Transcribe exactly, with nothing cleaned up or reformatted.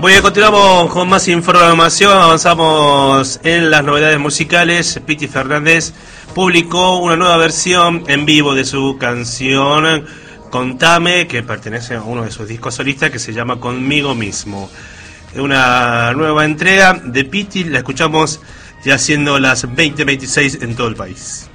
Muy bien, continuamos con más información, avanzamos en las novedades musicales. Piti Fernández publicó una nueva versión en vivo de su canción Contame, que pertenece a uno de sus discos solistas que se llama Conmigo Mismo. Una nueva entrega de Piti, la escuchamos ya siendo las veinte veintiséis en todo el país.